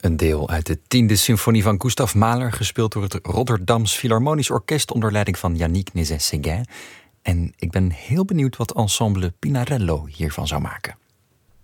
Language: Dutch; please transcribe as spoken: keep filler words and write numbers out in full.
Een deel uit de tiende symfonie van Gustav Mahler, gespeeld door het Rotterdams Philharmonisch Orkest onder leiding van Yannick Nézet-Séguin. En ik ben heel benieuwd wat ensemble Pinarello hiervan zou maken.